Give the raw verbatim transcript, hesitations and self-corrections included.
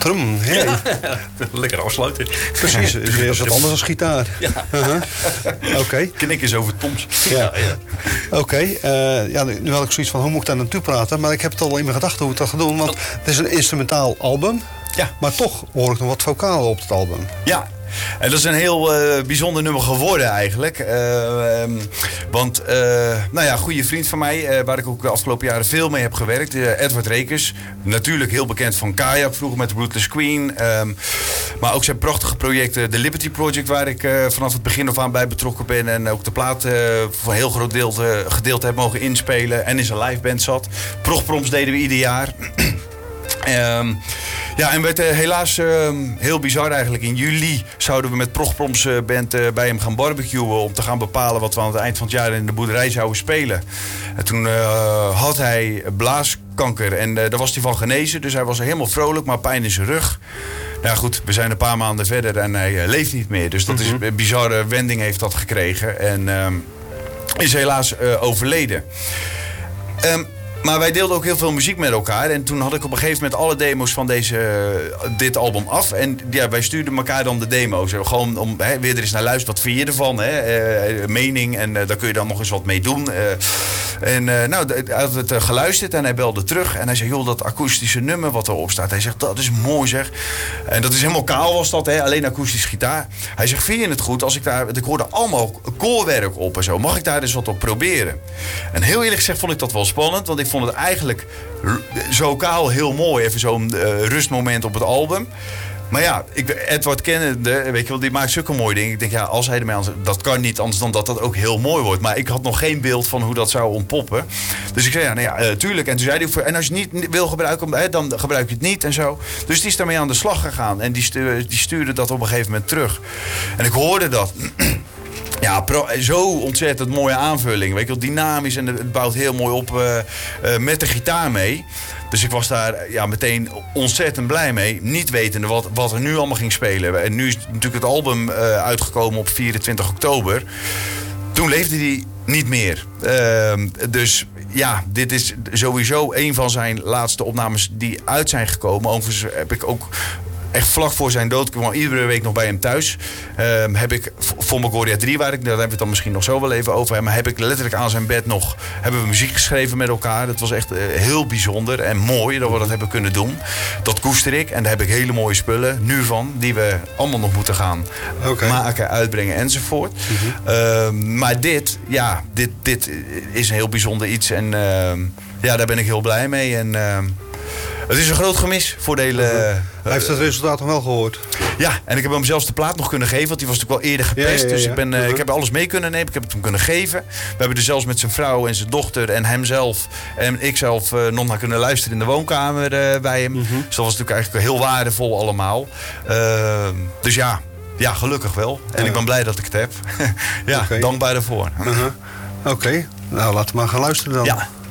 Trum, hey. Ja, lekker afsluiten. Precies, het is weer wat anders dan gitaar. Ja. Uh-huh. Oké. Okay. Knik is over Toms. Ja. Ja, ja. Oké, okay. uh, ja, nu had ik zoiets van hoe moet ik daar naartoe praten. Maar ik heb het al in mijn gedachten hoe ik dat ga doen. Want het is een instrumentaal album. Ja. Maar toch hoor ik nog wat vocalen op het album. Ja. En dat is een heel uh, bijzonder nummer geworden eigenlijk. Uh, um, want, uh, nou ja, een goede vriend van mij, uh, waar ik ook de afgelopen jaren veel mee heb gewerkt. Uh, Edward Rekers. Natuurlijk heel bekend van Kayak, vroeger met de Rootless Queen. Um, maar ook zijn prachtige projecten, de Liberty Project, waar ik uh, vanaf het begin af aan bij betrokken ben. En ook de plaat uh, voor een heel groot deel, uh, gedeelte heb mogen inspelen. En in zijn liveband zat. Progproms deden we ieder jaar. Um, ja, en werd uh, helaas uh, heel bizar eigenlijk. In juli zouden we met Progproms uh, band uh, bij hem gaan barbecuen om te gaan bepalen wat we aan het eind van het jaar in de boerderij zouden spelen. En toen uh, had hij blaaskanker en uh, daar was hij van genezen. Dus hij was helemaal vrolijk, maar pijn in zijn rug. Nou goed, we zijn een paar maanden verder en hij uh, leeft niet meer. Dus dat is een bizarre wending heeft dat gekregen. En uh, is helaas uh, overleden. Um, Maar wij deelden ook heel veel muziek met elkaar. En toen had ik op een gegeven moment alle demo's van deze, uh, dit album af. En ja, wij stuurden elkaar dan de demo's. Gewoon om hè, weer er eens naar luisteren. Wat vind je ervan? Hè? Uh, mening. En uh, daar kun je dan nog eens wat mee doen. Uh, en uh, nou, hij had het uh, geluisterd en hij belde terug. En hij zei, joh, dat akoestische nummer wat erop staat. Hij zegt, dat is mooi zeg. En dat is helemaal kaal was dat, hè? Alleen akoestisch gitaar. Hij zegt, vind je het goed als ik daar... Ik hoorde allemaal koorwerk op en zo. Mag ik daar eens wat op proberen? En heel eerlijk gezegd vond ik dat wel spannend. Want ik vond het eigenlijk zo kaal heel mooi. Even zo'n uh, rustmoment op het album. Maar ja, ik, Edward kennende, weet je wel, die maakt zulke mooie dingen. Ik denk, ja, als hij ermee aan... Dat kan niet anders dan dat dat ook heel mooi wordt. Maar ik had nog geen beeld van hoe dat zou ontpoppen. Dus ik zei, ja, nou ja, uh, tuurlijk. En toen zei hij, en als je het niet wil gebruiken, hè, dan gebruik je het niet en zo. Dus die is daarmee aan de slag gegaan. En die, stu- die stuurde dat op een gegeven moment terug. En ik hoorde dat... Ja, pro, zo ontzettend mooie aanvulling. Weet je wel, dynamisch en het bouwt heel mooi op uh, uh, met de gitaar mee. Dus ik was daar ja, meteen ontzettend blij mee. Niet wetende wat, wat er nu allemaal ging spelen. En nu is natuurlijk het album uh, uitgekomen op vierentwintig oktober. Toen leefde hij niet meer. Uh, dus ja, dit is sowieso een van zijn laatste opnames die uit zijn gekomen. Overigens heb ik ook... Echt vlak voor zijn dood, ik kwam iedere week nog bij hem thuis. Uh, heb ik voor Megoria drie, waar ik, daar hebben we het dan misschien nog zo wel even over. Maar heb ik letterlijk aan zijn bed nog hebben we muziek geschreven met elkaar. Dat was echt uh, heel bijzonder en mooi dat we dat hebben kunnen doen. Dat koester ik en daar heb ik hele mooie spullen nu van, die we allemaal nog moeten gaan okay. maken, uitbrengen enzovoort. Mm-hmm. Uh, maar dit, ja, dit, dit is een heel bijzonder iets en uh, ja, daar ben ik heel blij mee. En, uh, het is een groot gemis voor de hele... Uh, Hij heeft het resultaat nog wel gehoord. Ja, en ik heb hem zelfs de plaat nog kunnen geven. Want die was natuurlijk wel eerder gepest. Ja, ja, ja. Dus ik, ben, uh, uh-huh. ik heb alles mee kunnen nemen. Ik heb het hem kunnen geven. We hebben er zelfs met zijn vrouw en zijn dochter en hemzelf... en ikzelf uh, nog naar kunnen luisteren in de woonkamer uh, bij hem. Uh-huh. Dus dat was natuurlijk eigenlijk heel waardevol allemaal. Uh, dus ja, ja, gelukkig wel. En ja. ik ben blij dat ik het heb. ja, okay. dankbaar daarvoor. Uh-huh. Oké, okay. Nou laten we maar gaan luisteren dan. Ja.